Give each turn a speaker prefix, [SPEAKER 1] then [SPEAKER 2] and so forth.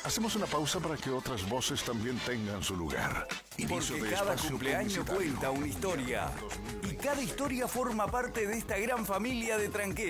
[SPEAKER 1] Hacemos una pausa para que otras voces también tengan su lugar.
[SPEAKER 2] Porque cada cumpleaños cuenta una historia. Y cada historia forma parte de esta gran familia de Tranqueras.